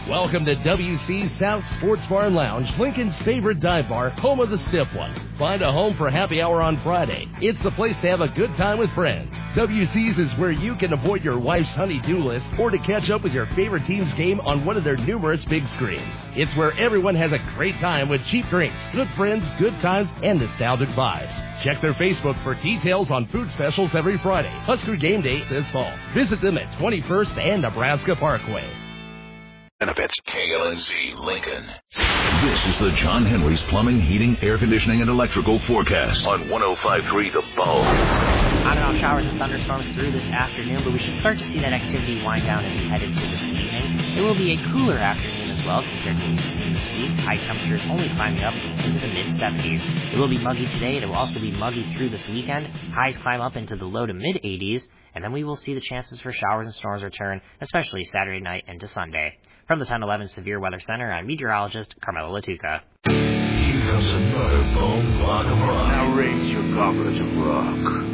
Welcome to WC South Sports Bar and Lounge, Lincoln's favorite dive bar, home of the Stiff One. Find a home for happy hour on Friday. It's the place to have a good time with friends. WC's is where you can avoid your wife's honey-do list or to catch up with your favorite team's game on one of their numerous big screens. It's where everyone has a great time with cheap drinks, good friends, good times, and nostalgic vibes. Check their Facebook for details on food specials every Friday. Husker Game Day this fall. Visit them at 21st and Nebraska Parkway. Benefits. KLNC Lincoln. This is the John Henry's Plumbing, Heating, Air Conditioning, and Electrical forecast on 105.3 The Bone. On and off showers and thunderstorms through this afternoon, but we should start to see that activity wind down as we head into this evening. It will be a cooler afternoon as well compared to what we've seen this week. High temperatures only climbing up into the mid-70s. It will be muggy today, and it will also be muggy through this weekend. Highs climb up into the low to mid-80s, and then we will see the chances for showers and storms return, especially Saturday night into Sunday. From the 1011 Severe Weather Center, I'm meteorologist Carmela Latuca. Here comes another bone block of rock. Now raise your goblet of rock.